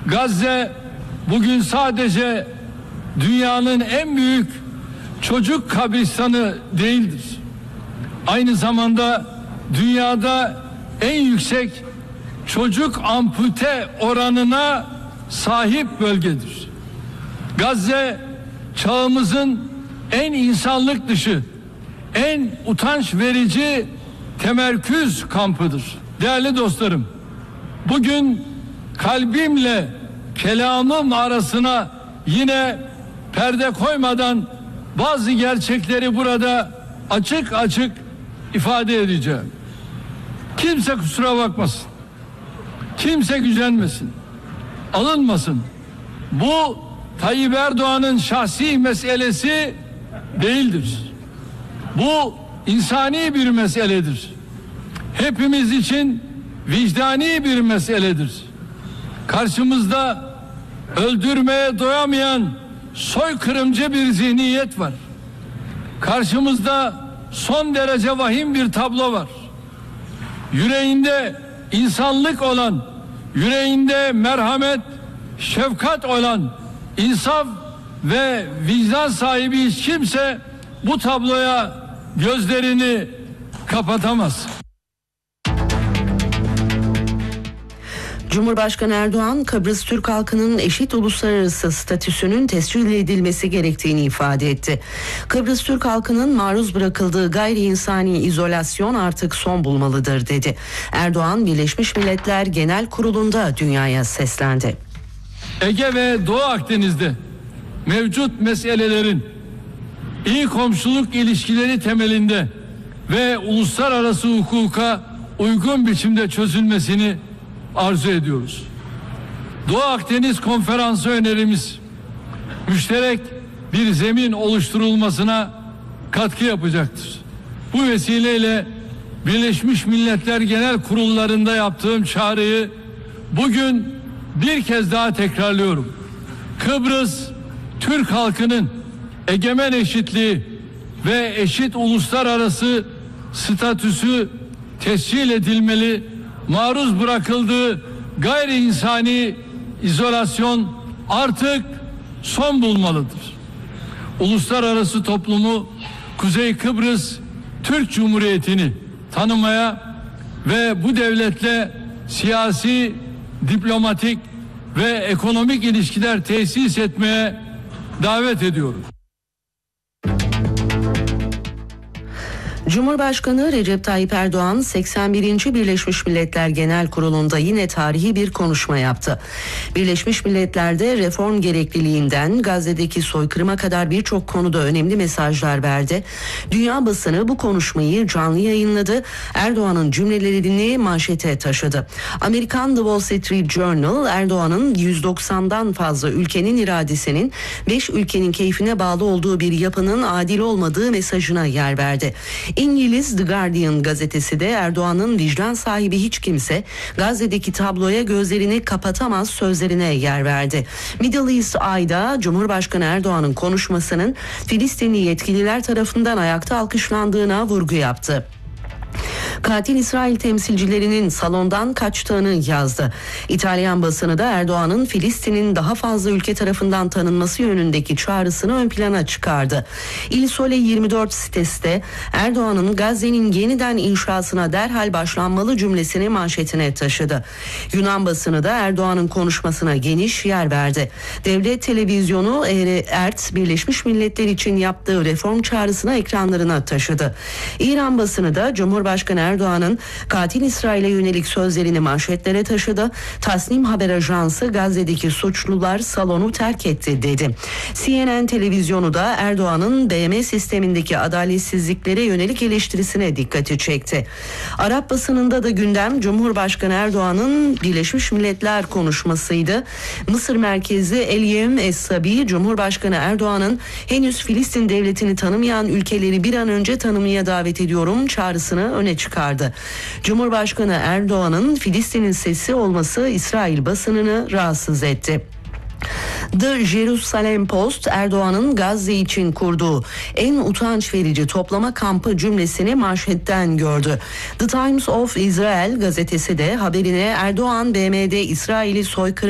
Gazze bugün sadece dünyanın en büyük çocuk kabristanı değildir. Aynı zamanda dünyada en yüksek çocuk ampute oranına sahip bölgedir. Gazze çağımızın en insanlık dışı, en utanç verici temerküz kampıdır. Değerli dostlarım, bugün kalbimle kelamım arasına yine perde koymadan bazı gerçekleri burada açık açık ifade edeceğim. Kimse kusura bakmasın. Kimse gücenmesin. Alınmasın. Bu Tayyip Erdoğan'ın şahsi meselesi değildir. Bu insani bir meseledir. Hepimiz için vicdani bir meseledir. Karşımızda öldürmeye doyamayan soykırımcı bir zihniyet var. Karşımızda son derece vahim bir tablo var. Yüreğinde insanlık olan, yüreğinde merhamet, şefkat olan, insaf ve vicdan sahibi hiç kimse bu tabloya gözlerini kapatamaz. Cumhurbaşkanı Erdoğan, Kıbrıs Türk halkının eşit uluslararası statüsünün tescil edilmesi gerektiğini ifade etti. Kıbrıs Türk halkının maruz bırakıldığı gayri insani izolasyon artık son bulmalıdır dedi. Erdoğan, Birleşmiş Milletler Genel Kurulu'nda dünyaya seslendi. Ege ve Doğu Akdeniz'de mevcut meselelerin iyi komşuluk ilişkileri temelinde ve uluslararası hukuka uygun biçimde çözülmesini arzu ediyoruz. Doğu Akdeniz Konferansı önerimiz müşterek bir zemin oluşturulmasına katkı yapacaktır. Bu vesileyle Birleşmiş Milletler Genel Kurullarında yaptığım çağrıyı bugün bir kez daha tekrarlıyorum. Kıbrıs Türk halkının egemen eşitliği ve eşit uluslararası statüsü tescil edilmeli. Maruz bırakıldığı gayri insani izolasyon artık son bulmalıdır. Uluslararası toplumu Kuzey Kıbrıs Türk Cumhuriyeti'ni tanımaya ve bu devletle siyasi, diplomatik ve ekonomik ilişkiler tesis etmeye davet ediyorum. Cumhurbaşkanı Recep Tayyip Erdoğan 81. Birleşmiş Milletler Genel Kurulu'nda yine tarihi bir konuşma yaptı. Birleşmiş Milletler'de reform gerekliliğinden Gazze'deki soykırıma kadar birçok konuda önemli mesajlar verdi. Dünya basını bu konuşmayı canlı yayınladı. Erdoğan'ın cümlelerini manşete taşıdı. Amerikan The Wall Street Journal, Erdoğan'ın 190'dan fazla ülkenin iradesinin 5 ülkenin keyfine bağlı olduğu bir yapının adil olmadığı mesajına yer verdi. İngiliz The Guardian gazetesi de Erdoğan'ın vicdan sahibi hiç kimse Gazze'deki tabloya gözlerini kapatamaz sözlerine yer verdi. Middle East Eye'da Cumhurbaşkanı Erdoğan'ın konuşmasının Filistinli yetkililer tarafından ayakta alkışlandığına vurgu yaptı. Katil İsrail temsilcilerinin salondan kaçtığını yazdı. İtalyan basını da Erdoğan'ın Filistin'in daha fazla ülke tarafından tanınması yönündeki çağrısını ön plana çıkardı. Il Sole 24 sitesi de Erdoğan'ın Gazze'nin yeniden inşasına derhal başlanmalı cümlesini manşetine taşıdı. Yunan basını da Erdoğan'ın konuşmasına geniş yer verdi. Devlet televizyonu ERT Birleşmiş Milletler için yaptığı reform çağrısını ekranlarına taşıdı. İran basını da Cumhurbaşkanı Erdoğan'ın katil İsrail'e yönelik sözlerini manşetlere taşıdı. Tasnim Haber Ajansı Gazze'deki suçlular salonu terk etti dedi. CNN televizyonu da Erdoğan'ın BM sistemindeki adaletsizliklere yönelik eleştirisine dikkati çekti. Arap basınında da gündem Cumhurbaşkanı Erdoğan'ın Birleşmiş Milletler konuşmasıydı. Mısır merkezli El Yevm Es-Sabi, Cumhurbaşkanı Erdoğan'ın henüz Filistin devletini tanımayan ülkeleri bir an önce tanımaya davet ediyorum çağrısını öne çıkardı. Cumhurbaşkanı Erdoğan'ın Filistin'in sesi olması İsrail basınını rahatsız etti. The Jerusalem Post, Erdoğan'ın Gazze için kurduğu en utanç verici toplama kampı cümlesini manşetten gördü. The Times of Israel gazetesi de haberine Erdoğan BM'de İsrail'i soykırım